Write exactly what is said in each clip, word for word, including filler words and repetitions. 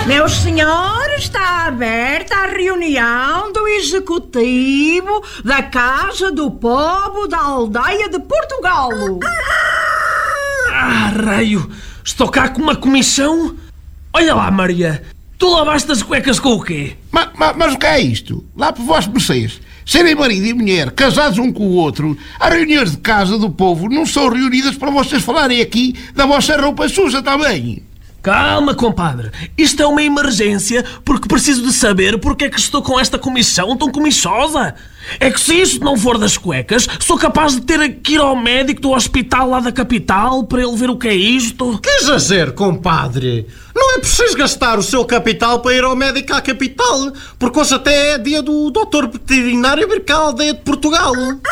Meus senhores, está aberta a reunião do Executivo da Casa do Povo da Aldeia de Portugal. Ah, raio! Estou cá com uma comissão? Olha lá, Maria, tu lavaste as cuecas com o quê? Mas, mas, mas o que é isto? Lá por vós mercês, serem marido e mulher, casados um com o outro, as reuniões de casa do povo não são reunidas para vocês falarem aqui da vossa roupa suja também. Calma, compadre. Isto é uma emergência porque preciso de saber porque é que estou com esta comissão tão comissosa. É que se isto não for das cuecas, sou capaz de ter que ir ao médico do hospital lá da capital para ele ver o que é isto. Que exagero, compadre. Não é preciso gastar o seu capital para ir ao médico à capital, porque hoje até é dia do doutor veterinário vir cá à aldeia de Portugal.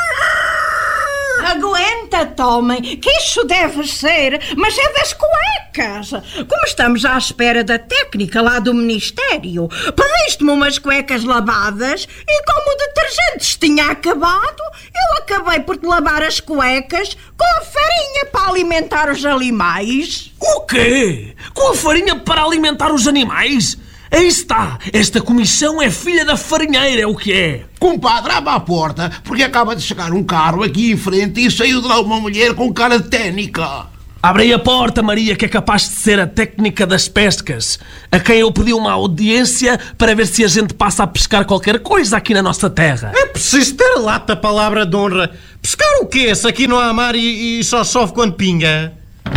Aguenta-te, homem, que isso deve ser, mas é das cuecas. Como estamos à espera da técnica lá do Ministério, pediste-me umas cuecas lavadas e como o detergente tinha acabado, eu acabei por te lavar as cuecas com a farinha para alimentar os animais. O quê? Com a farinha para alimentar os animais? Aí está, esta comissão é filha da farinheira, é o que é. Compadre, abre a porta, porque acaba de chegar um carro aqui em frente e saiu de lá uma mulher com cara de técnica. Abre aí a porta, Maria, que é capaz de ser a técnica das pescas, a quem eu pedi uma audiência para ver se a gente passa a pescar qualquer coisa aqui na nossa terra. É preciso ter lata palavra de honra. Pescar o quê? Se aqui não há mar e, e só chove quando pinga.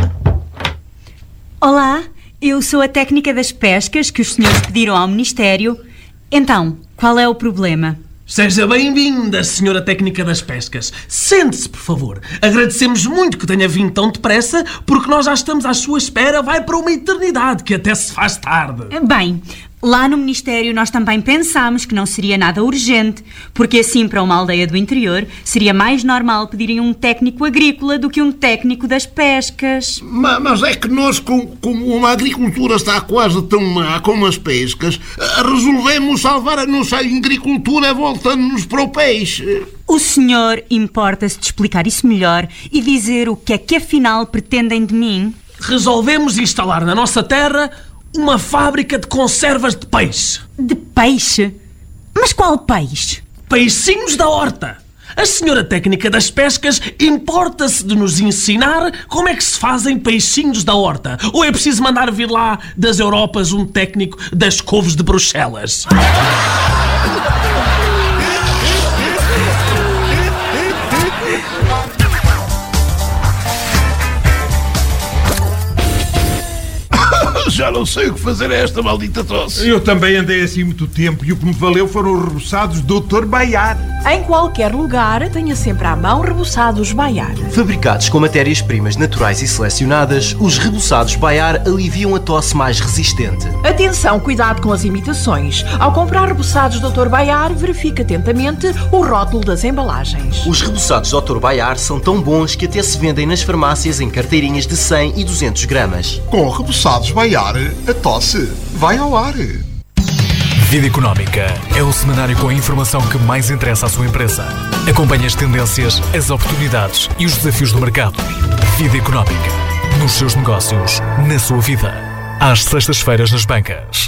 Olá, eu sou a técnica das pescas que os senhores pediram ao Ministério. Então, qual é o problema? Seja bem-vinda, senhora técnica das pescas. Sente-se, por favor. Agradecemos muito que tenha vindo tão depressa, porque nós já estamos à sua espera, vai para uma eternidade, que até se faz tarde. Bem, lá no Ministério nós também pensámos que não seria nada urgente, porque assim para uma aldeia do interior seria mais normal pedirem um técnico agrícola do que um técnico das pescas. Mas, mas é que nós, como, como a agricultura está quase tão má como as pescas, resolvemos salvar a nossa agricultura voltando-nos para o peixe. O senhor importa-se de explicar isso melhor e dizer o que é que afinal pretendem de mim? Resolvemos instalar na nossa terra uma fábrica de conservas de peixe. De peixe? Mas qual peixe? Peixinhos da horta. A senhora técnica das pescas importa-se de nos ensinar como é que se fazem peixinhos da horta. Ou é preciso mandar vir lá das Europas um técnico das couves de Bruxelas? Já não sei o que fazer a esta maldita tosse. Eu também andei assim muito tempo e o que me valeu foram os reboçados doutor Baiar. Em qualquer lugar, tenha sempre à mão reboçados Baiar. Fabricados com matérias-primas naturais e selecionadas, os reboçados Baiar aliviam a tosse mais resistente. Atenção, cuidado com as imitações. Ao comprar reboçados doutor Baiar, verifique atentamente o rótulo das embalagens. Os reboçados doutor Baiar são tão bons que até se vendem nas farmácias em carteirinhas de cem e duzentos gramas. Com reboçados Baiar, a tosse vai ao ar. Vida Económica é o semanário com a informação que mais interessa à sua empresa. Acompanhe as tendências, as oportunidades e os desafios do mercado. Vida Económica. Nos seus negócios, na sua vida. Às sextas-feiras nas bancas.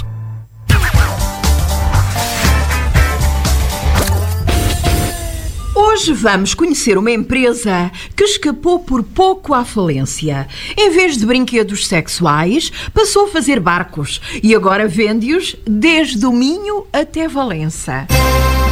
Hoje vamos conhecer uma empresa que escapou por pouco à falência. Em vez de brinquedos sexuais, passou a fazer barcos e agora vende-os desde o Minho até Valença.